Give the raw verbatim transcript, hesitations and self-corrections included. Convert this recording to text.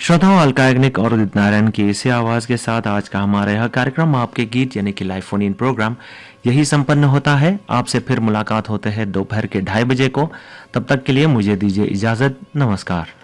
श्रोताओं, अलका याग्निक और उदित नारायण की इसी आवाज के साथ आज का हमारा यह कार्यक्रम आपके गीत यानी कि लाइव फोन इन प्रोग्राम यही संपन्न होता है। आपसे फिर मुलाकात होते हैं दोपहर के ढाई बजे को। तब तक के लिए मुझे दीजिए इजाजत। नमस्कार।